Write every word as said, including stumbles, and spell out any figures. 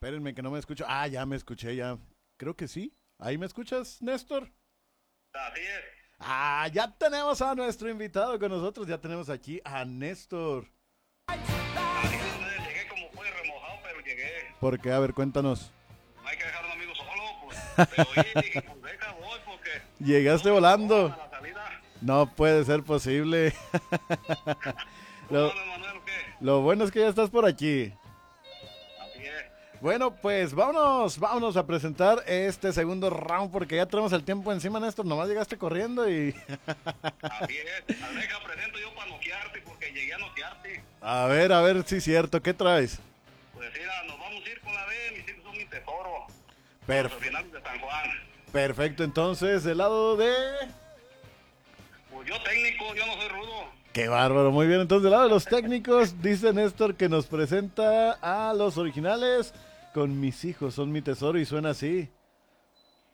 Espérenme que no me escucho. Ah, ya me escuché, ya. Creo que sí. ¿Ahí me escuchas, Néstor? Así es. Ah, ya tenemos a nuestro invitado con nosotros. Ya tenemos aquí a Néstor. Así es, llegué como fue remojado, pero llegué. ¿Por qué? A ver, cuéntanos. No hay que dejar a un amigo solo, pues. Te oí y dije, pues deja, voy, porque Llegaste no me volando. a la salida. No puede ser posible. ¿Cómo Lo, andas, Manuel, o qué? lo bueno es que ya estás por aquí. Así es. Bueno, pues vámonos, vámonos a presentar este segundo round porque ya tenemos el tiempo encima, Néstor. Nomás llegaste corriendo y... Así es. Aleja, presento yo para noquearte, porque llegué a noquearte. A ver, a ver si es cierto. ¿Qué traes? Pues mira, nos vamos a ir con la B, mis hijos son mi tesoro. Los Perf- finales de San Juan. perfecto, entonces, del lado de... Pues yo técnico, yo no soy rudo. Qué bárbaro, muy bien. Entonces, del lado de los técnicos, dice Néstor que nos presenta a los originales con mis hijos, son mi tesoro y suena así.